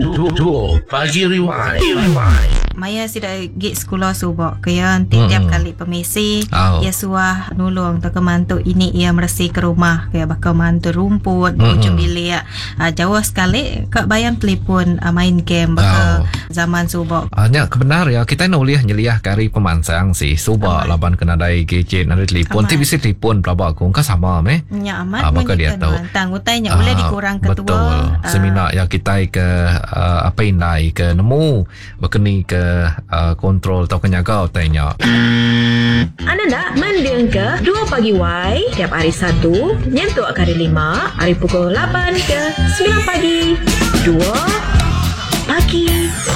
Duo Pagi Rewind. Maya sida gig sekolah subak kaya tiap kali pemisi ia suah nulung tak mantu ini ia bersih ke rumah kaya bakal mantu rumput ujung bilik jauh sekali kak bayang telefon main game bakal zaman subak. Nya kebenar ya kita nuliah nyeliah kari pemansang si subak laban kena dai gadget nanti telefon ti bisa telefon pelabak kong ka sama meh. Nya amat maka dia tahu. Tangutainya boleh dikurang ketua. Betul. Seminar ya kita ke apa indai ke nemu berkeni ke kontrol atau kenyagau tanya. Anda nak mendeng ke 2 Pagi Y tiap hari Sabtu nyentuh hari 5 hari pukul 8 ke 9 pagi 2 Pagi